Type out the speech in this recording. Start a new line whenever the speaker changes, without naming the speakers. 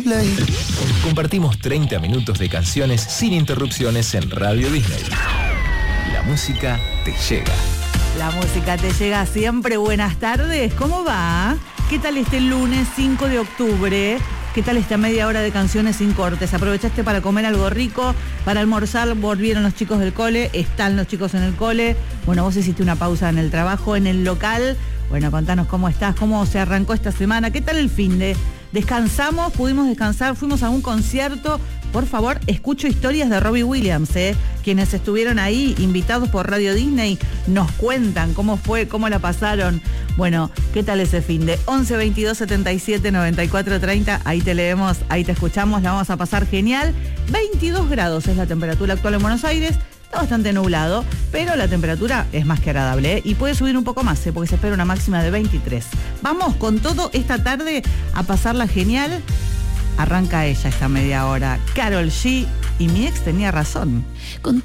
play.
Compartimos 30 minutos de canciones sin interrupciones en Radio Disney. La música te llega.
La música te llega siempre. Buenas tardes, ¿cómo va? ¿Qué tal este lunes 5 de octubre? ¿Qué tal esta media hora de canciones sin cortes? ¿Aprovechaste para comer algo rico? ¿Para almorzar? ¿Volvieron los chicos del cole? ¿Están los chicos en el cole? Bueno, vos hiciste una pausa en el trabajo, en el local. Bueno, contanos cómo estás, cómo se arrancó esta semana. ¿Qué tal el finde? ¿Descansamos? ¿Pudimos descansar? ¿Fuimos a un concierto? Por favor, escucho historias de Robbie Williams, quienes estuvieron ahí, invitados por Radio Disney, nos cuentan cómo fue, cómo la pasaron. Bueno, ¿qué tal ese finde? 11 22 77 94 30, ahí te leemos, ahí te escuchamos, la vamos a pasar genial. 22 grados es la temperatura actual en Buenos Aires. Está bastante nublado, pero la temperatura es más que agradable, y puede subir un poco más, porque se espera una máxima de 23. Vamos con todo esta tarde a pasarla genial. Arranca ella esta media hora, Karol G, y mi ex tenía razón.